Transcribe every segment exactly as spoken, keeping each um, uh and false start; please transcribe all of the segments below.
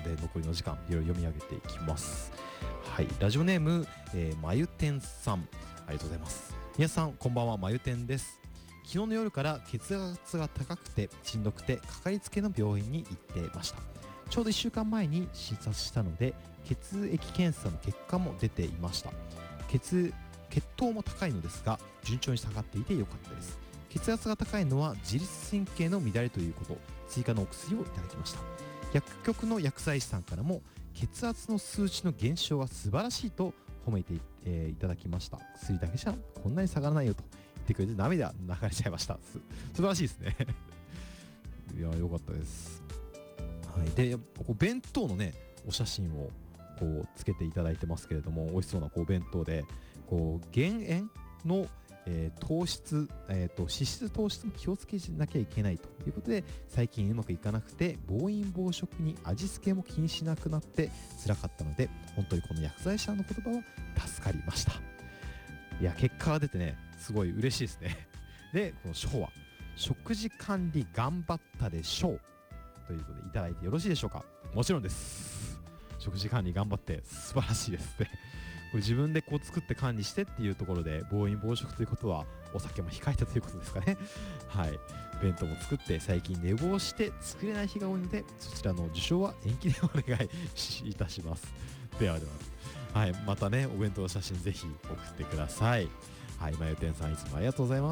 で残りの時間いろいろ読み上げていきます。はい、ラジオネーム、えー、まゆてんさん、ありがとうございます。皆さんこんばんは、まゆてんです。昨日の夜から血圧が高くてしんどくてかかりつけの病院に行っていました。ちょうどいっしゅうかんまえに診察したので血液検査の結果も出ていました。血血糖も高いのですが順調に下がっていてよかったです。血圧が高いのは自律神経の乱れということ、追加のお薬をいただきました。薬局の薬剤師さんからも血圧の数値の減少は素晴らしいと褒めてい、えー、いただきました。薬だけじゃこんなに下がらないよと言ってくれて涙流れちゃいました。す素晴らしいですねいや良かったです。はい、でこう弁当のねお写真をこうつけていただいてますけれども、美味しそうなこう弁当でこう減塩の、えー、糖質、えー、と脂質糖質も気をつけなきゃいけないということで、最近うまくいかなくて暴飲暴食に味付けも気にしなくなって辛かったので、本当にこの薬剤師さんの言葉は助かりました。いや結果が出てねすごい嬉しいですね。でこの書は食事管理頑張ったでしょうということでいただいてよろしいでしょうか。もちろんです。食事管理頑張って素晴らしいですね。これ自分でこう作って管理してっていうところで暴飲暴食ということはお酒も控えたということですかね。はい、弁当も作って最近寝坊して作れない日が多いのでそちらの受賞は延期でお願いいたします。ではでは、はい、またねお弁当の写真ぜひ送ってください。はい、まゆてんさんいつもありがとうございます。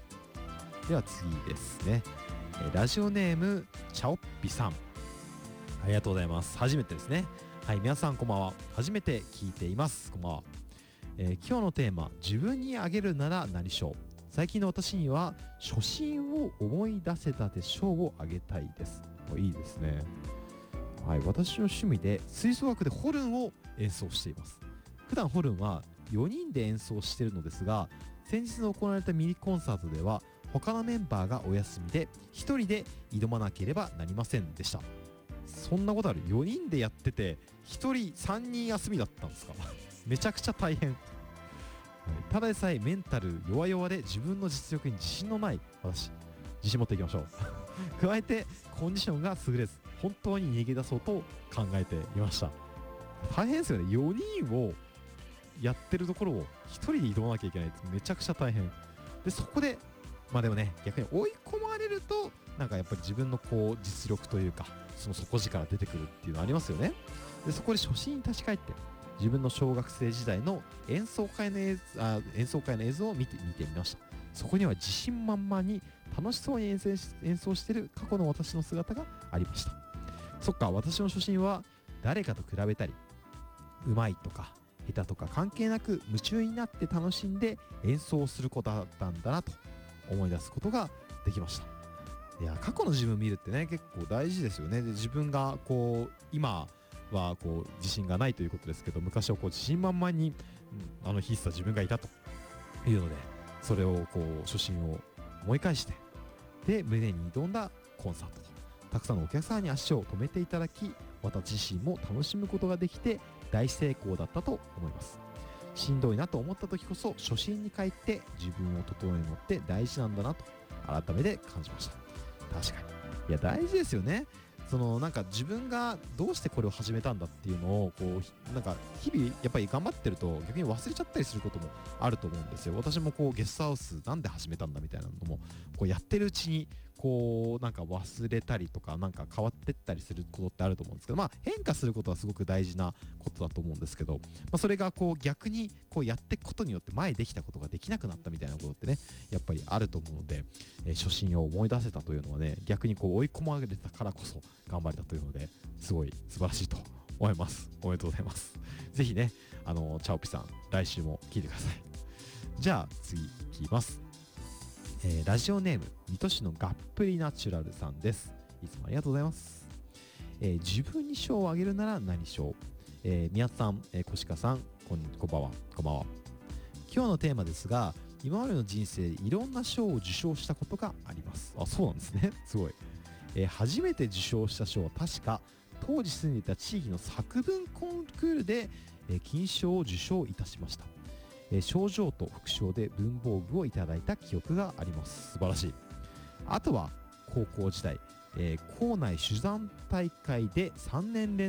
では次ですね、ラジオネームチャオッピさん、ありがとうございます。初めてですね。はい、皆さんこんばんは。初めて聞いています。こんばんは。えー、今日のテーマ、自分にあげるなら何しょう。最近の私には初心を思い出せたでしょうをあげたいです。いいですね。はい、私の趣味で吹奏楽でホルンを演奏しています。普段ホルンはよにんで演奏しているのですが、先日行われたミニコンサートでは他のメンバーがお休みでひとりで挑まなければなりませんでした。そんなことある？ よ 人でやっててひとりさんにん休みだったんですかめちゃくちゃ大変。ただでさえメンタル弱々で自分の実力に自信のない私、自信持っていきましょう加えてコンディションが優れず本当に逃げ出そうと考えていました。大変ですよね。よにんをやってるところをひとりで挑まなきゃいけないってめちゃくちゃ大変で、そこでまあでもね逆に追い込まれるとなんかやっぱり自分のこう実力というかその底力出てくるっていうのありますよね。でそこで初心に立ち返って自分の小学生時代の演奏会の映像、あ演奏会の映像を見て見てみました。そこには自信満々に楽しそうに演奏し演奏している過去の私の姿がありました。そっか、私の初心は誰かと比べたりうまいとか下手とか関係なく夢中になって楽しんで演奏することだったんだなと思い出すことができました。いや過去の自分を見るってね結構大事ですよね。で自分がこう今はこう自信がないということですけど、昔はこう自信満々に、うん、あの日した自分がいたというので、それをこう初心を思い返してで胸に挑んだコンサートとたくさんのお客さんに足を止めていただき、私自身も楽しむことができて大成功だったと思います。しんどいなと思った時こそ初心に帰って自分を整えるのって大事なんだなと改めて感じました。確かに、いや大事ですよね。そのなんか自分がどうしてこれを始めたんだっていうのをこうなんか日々やっぱり頑張ってると逆に忘れちゃったりすることもあると思うんですよ。私もこうゲストハウスなんで始めたんだみたいなのもこうやってるうちにこうなんか忘れたりとかなんか変わってったりすることってあると思うんですけど、まあ変化することはすごく大事なことだと思うんですけど、まあ、それがこう逆にこうやっていくことによって前できたことができなくなったみたいなことってねやっぱりあると思うので、えー、初心を思い出せたというのはね逆にこう追い込まれたからこそ頑張れたというのですごい素晴らしいと思います。おめでとうございます。ぜひねあのチャオピさん来週も聞いてください。じゃあ次いきます。えー、ラジオネーム水戸市のがっぷりナチュラルさんです。いつもありがとうございます。えー、自分に賞をあげるなら何賞。えー、宮津さん、えー、小鹿さん、こんこんばんは。こんばんは。今日のテーマですが、今までの人生でいろんな賞を受賞したことがあります。あ、そうなんですね。すごい。えー、初めて受賞した賞は確か当時住んでいた地域の作文コンクールで、えー、金賞を受賞いたしました。えー、賞状と副賞で文房具をいただいた記憶があります。素晴らしい。あとは高校時代、えー、校内珠算大会でさんねん連